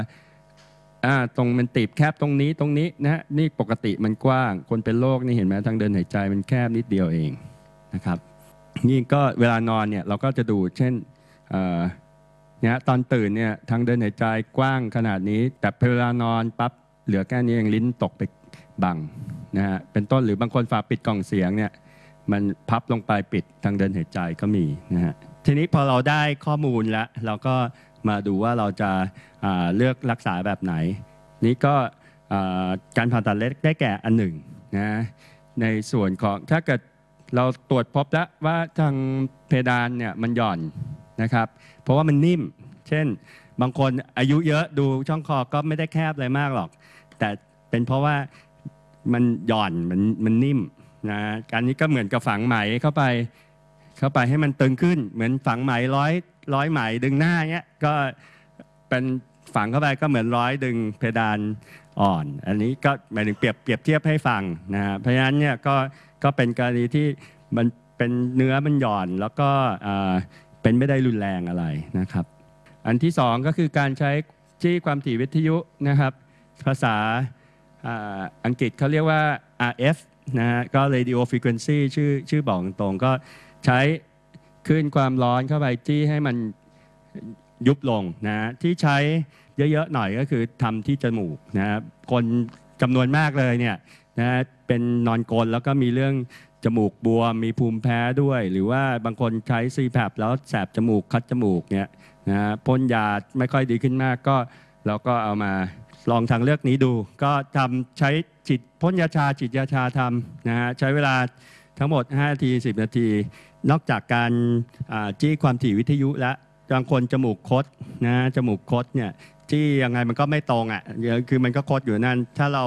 ตรงมันตีบแคบตรงนี้นะฮะนี่ปกติมันกว้างคนเป็นโรคนี่เห็นไหมทางเดินหายใจมันแคบนิดเดียวเองนะครับนี่ก็เวลานอนเนี่ยเราก็จะดูเช่นเนี่ยตอนตื่นเนี่ยทางเดินหายใจกว้างขนาดนี้แต่เวลานอนปั๊บเหลือแค่นี้เองลิ้นตกไปบังนะฮะเป็นต้นหรือบางคนฝาปิดกล่องเสียงเนี่ยมันพับลงไปปิดทางเดินหายใจก็มีนะฮะทีนี้พอเราได้ข้อมูลแล้วเราก็มาดูว่าเราจะเลือกรักษาแบบไหนนี่ก็การผ่าตัดเล็กได้แก่อันหนึ่งนะในส่วนของถ้าเกิดเราตรวจพบแล้วว่าทางเพดานเนี่ยมันหย่อนนะครับเพราะว่ามันนิ่มเช่นบางคนอายุเยอะดูช่องคอก็ไม่ได้แคบอะไรมากหรอกแต่เป็นเพราะว่ามันหย่อนมันนิ่มนะการนี้ก็เหมือนกับฝังไหมเข้าไปให้มันตึงขึ้นเหมือนฝังไหมร้อยไหมดึงหน้าเงี้ยก็เป็นฝังเข้าไปก็เหมือนร้อยดึงเพดานอ่อนอันนี้ก็หมายถึงเปรียบเทียบให้ฟังนะเพราะฉะนั้นเนี่ยก็เป็นกรณีที่มันเป็นเนื้อมันหย่อนแล้วก็เป็นไม่ได้รุนแรงอะไรนะครับอันที่สองก็คือการใช้จี้ความถี่วิทยุนะครับภาษาอังกฤษเขาเรียกว่า RF นะฮะก็ radio frequency ชื่อบอกตรงก็ใช้คลื่นความร้อนเข้าไปจี้ให้มันยุบลงนะที่ใช้เยอะๆหน่อยก็คือทำที่จมูกนะคนจำนวนมากเลยเนี่ยนะเป็นนอนกรนแล้วก็มีเรื่องจมูกบวมมีภูมิแพ้ด้วยหรือว่าบางคนใช้ CPAP แล้วแสบจมูกคัดจมูกเนี่ยนะพ่นยาไม่ค่อยดีขึ้นมากก็เราก็เอามาลองทางเลือกนี้ดูก็ทำใช้ฉีดพ่นยาชาฉีดยาชาทำนะฮะใช้เวลาทั้งหมด5 นาที10 นาทีนอกจากการจี้ความถี่วิทยุและบางคนจมูกคดนะจมูกคดเนี่ยจี้ยังไงมันก็ไม่ตรงคือมันก็คดอยู่นั่นถ้าเรา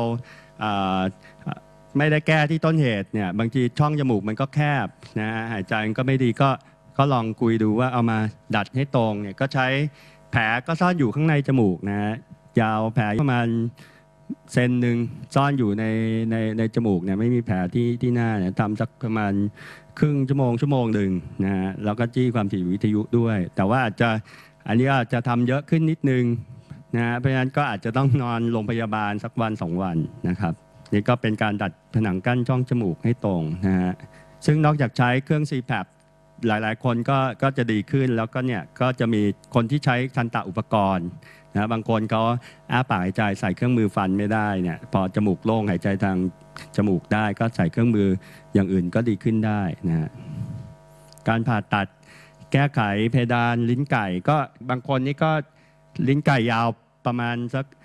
ไม่ได้แก้ที่ต้นเหตุเนี่ยบางทีช่องจมูกมันก็แคบนะหายใจมันก็ไม่ดีก็ลองคุยดูว่าเอามาดัดให้ตรงเนี่ยก็ใช้แผลก็ซ่อนอยู่ข้างในจมูกนะยาวแผลประมาณเซนหนึ่งซ่อนอยู่ในจมูกเนี่ยไม่มีแผลที่หน้าเนี่ยทำสักประมาณครึ่งชั่วโมงหนึ่งนะฮะแล้วก็จี้ความถี่วิทยุด้วยแต่ว่าอันนี้อาจจะทำเยอะขึ้นนิดนึงนะเพราะฉะนั้นก็อาจจะต้องนอนโรงพยาบาลสักวัน2 วันนะครับนี่ก็เป็นการดัดผนังกั้นช่องจมูกให้ตรงนะฮะซึ่งนอกจากใช้เครื่อง CPAP หลายๆคนก็จะดีขึ้นแล้วก็เนี่ยก็จะมีคนที่ใช้ทันตะอุปกรณ์นะบางคนเขาอ้าปากหายใจใส่เครื่องมือฟันไม่ได้เนี่ยพอจมูกโล่งหายใจทางจมูกได้ก็ใส่เครื่องมืออย่างอื่นก็ดีขึ้นได้นะการผ่าตัดแก้ไขเพดานลิ้นไก่ก็บางคนนี่ก็ลิ้นไก่ยาวประมาณสัก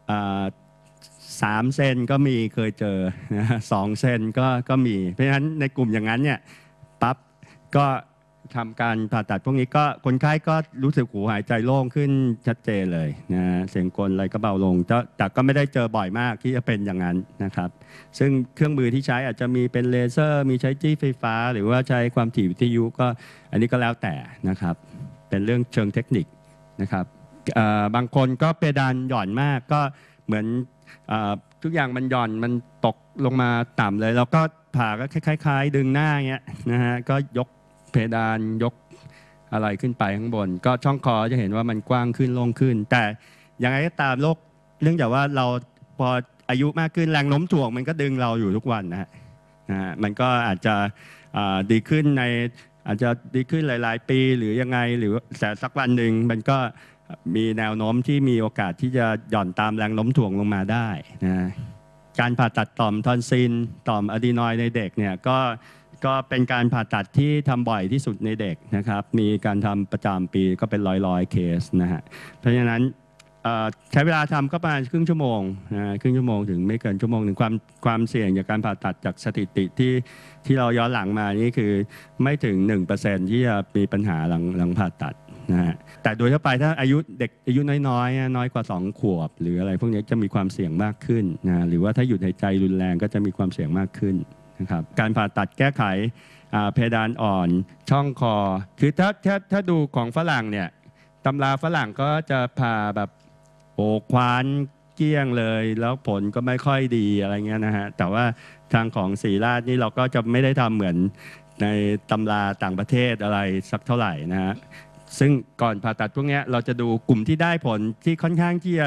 3 เซนก็มีเคยเจอ2 เซนก็มีเพราะฉะนั้นในกลุ่มอย่างนั้นเนี่ยปั๊บก็ทำการผ่าตัดพวกนี้ก็คนไข้ก็รู้สึกหูหายใจโล่งขึ้นชัดเจนเลยนะเสียงกลอะไรก็เบาลงแต่ก็ไม่ได้เจอบ่อยมากที่จะเป็นอย่างนั้นนะครับซึ่งเครื่องมือที่ใช้อาจจะมีเป็นเลเซอร์มีใช้จี้ไฟฟ้าหรือว่าใช้ความถี่วิทยุก็อันนี้ก็แล้วแต่นะครับเป็นเรื่องเชิงเทคนิคนะครับบางคนก็เพดานหย่อนมากก็เหมือนทุกอย่างมันหย่อนมันตกลงมาต่ำเลยแล้วก็ผ่าก็คล้ายๆดึงหน้าเงี้ยนะฮะก็ยกเพดานยกอะไรขึ้นไปข้างบนก็ช่องคอจะเห็นว่ามันกว้างขึ้นโล่งขึ้นแต่ยังไงก็ตามโรคเรื่องจากว่าเราพออายุมากขึ้นแรงโน้มถ่วงมันก็ดึงเราอยู่ทุกวันนะฮะมันก็อาจจะดีขึ้นอาจจะดีขึ้นหลายๆปีหรือยังไงหรือแต่สักวันหนึ่งมันก็มีแนวโน้มที่มีโอกาสที่จะหย่อนตามแรงโน้มถ่วงลงมาได้นะการผ่าตัดต่อมทอนซิลต่อมอะดีนอยด์ในเด็กเนี่ยก็เป็นการผ่าตัดที่ทำบ่อยที่สุดในเด็กนะครับมีการทำประจำปีก็เป็นร้อยเคสนะฮะเพราะฉะนั้นใช้เวลาทำก็ประมาณครึ่งชั่วโมงถึงไม่เกินชั่วโมงหนึ่งความเสี่ยงจากการผ่าตัดจากสถิติที่เราย้อนหลังมานี่คือไม่ถึง 1% ที่จะมีปัญหาหลังผ่าตัดนะฮะแต่โดยทั่วไปถ้าเด็กอายุน้อยกว่า2 ขวบหรืออะไรพวกนี้จะมีความเสี่ยงมากขึ้นนะหรือว่าถ้าหยุดหายใจรุนแรงก็จะมีความเสี่ยงมากขึ้นนะครับการผ่าตัดแก้ไขเพดานอ่อนช่องคอคือถ้าดูของฝรั่งเนี่ยตำราฝรั่งก็จะผ่าแบบควานเกลี้ยงเลยแล้วผลก็ไม่ค่อยดีอะไรเงี้ยนะฮะแต่ว่าทางของศรีราชนี่เราก็จะไม่ได้ทำเหมือนในตำราต่างประเทศอะไรสักเท่าไหร่นะฮะซึ่งก่อนผ่าตัดพวกนี้เราจะดูกลุ่มที่ได้ผลที่ค่อนข้างที่จะ